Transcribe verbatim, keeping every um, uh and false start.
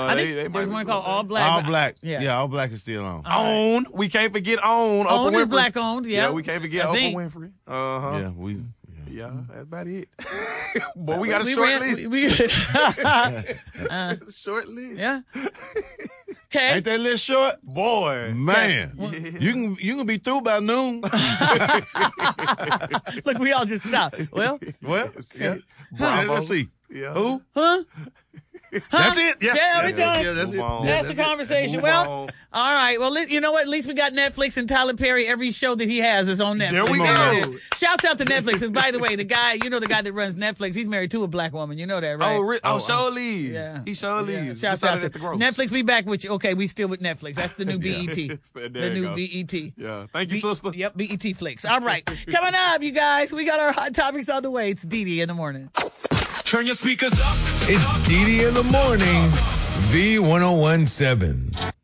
I they, think they there's might one be called still All there. Black. All Black. Yeah. Yeah, All Black is still on. Own. We can't forget Own. Own Oprah is Winfrey. black owned, yeah. Yeah, we can't forget I Oprah think. Winfrey. Uh-huh. Yeah, we. Yeah, that's about it. Boy, we got a We short ran- list. we- we- Short list. yeah. Okay. Ain't that list short? Boy. Man, you can you can be through by noon. Look, we all just stopped. Well, Well, yeah. Bravo. Let's see. Yeah. Who? huh? That's it. Yeah, Yeah, we yeah, done. yeah, that's it. Move on. Yeah, That's the it. conversation. Move Well, on. all right. Well, li- you know what? At least we got Netflix and Tyler Perry. Every show that he has is on Netflix. There we Yeah. go. Shouts out to Netflix. And by the way, the guy, you know the guy that runs Netflix, he's married to a black woman. You know that, right? Oh, re- oh, Oh, Shirley. Yeah. He Shirley. Yeah. We Shouts saw out that to at the gross. Netflix. We back with you. Okay, we still with Netflix. That's the new B E T. There the you new go. B E T. Yeah. Thank you, B- sister. Yep, B E T Flicks. All right. Coming up, you guys. We got our hot topics on the way. It's Dee Dee in the morning. Turn your speakers up. It's Dee Dee in the morning, V ten seventeen.